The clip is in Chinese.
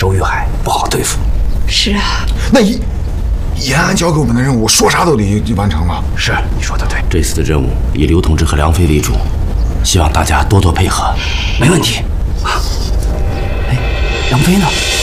周玉海不好对付。 是啊， 那延安交给我们的任务，说啥都得完成了。 是，你说的对。这次的任务以刘同志和梁飞为主，希望大家多多配合。没问题。哎，梁飞呢？